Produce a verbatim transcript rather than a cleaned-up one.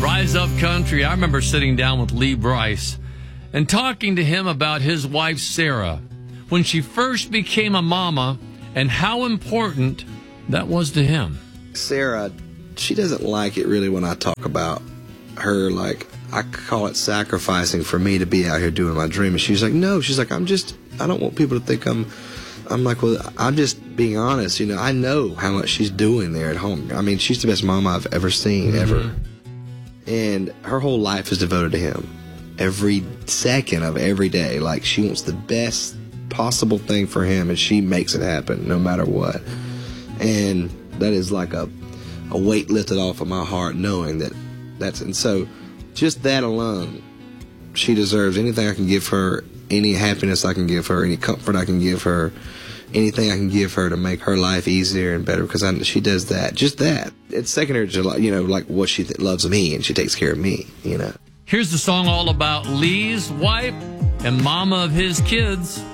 Rise Up Country. I remember sitting down with Lee Brice and talking to him about his wife, Sarah, when she first became a mama and how important that was to him. Sarah, she doesn't like it really when I talk about her, like, I call it sacrificing for me to be out here doing my dream. And she's like, no, she's like, I'm just, I don't want people to think I'm, I'm like, well, I'm just being honest. You know, I know how much she's doing there at home. I mean, she's the best mama I've ever seen, mm-hmm. ever. And her whole life is devoted to him. Every second of every day, like, she wants the best possible thing for him, and she makes it happen no matter what. And that is like a, a weight lifted off of my heart, knowing that that's, and so just that alone, she deserves anything I can give her, any happiness I can give her, any comfort I can give her, anything I can give her to make her life easier and better, because I, she does that, just that. It's secondary to, you know, like what she th- loves me, and she takes care of me, you know. Here's the song all about Lee's wife and mama of his kids.